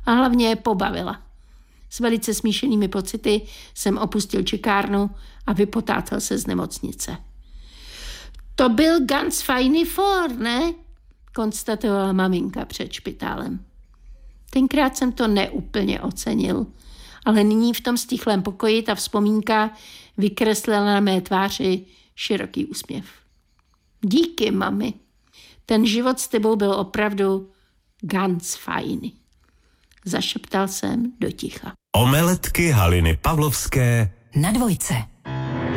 a hlavně je pobavila. S velice smíšenými pocity jsem opustil čekárnu a vypotácel se z nemocnice. To byl ganz fajný for, ne? Konstatovala maminka před špitálem. Tenkrát jsem to neúplně ocenil, ale nyní v tom stichlém pokoji ta vzpomínka vykreslila na mé tváři široký úsměv. Díky, mami. Ten život s tebou byl opravdu ganz fajný. Zašeptal jsem do ticha. Omeletky Haliny Pavlovské na Dvojce.